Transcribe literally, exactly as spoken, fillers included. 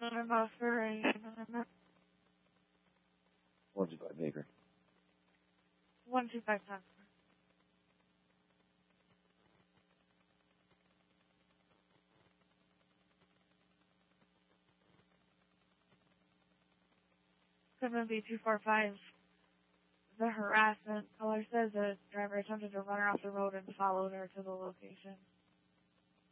One two five Baker. One two five Times Square. seven B two four five. The harassment caller says the driver attempted to run her off the road and followed her to the location.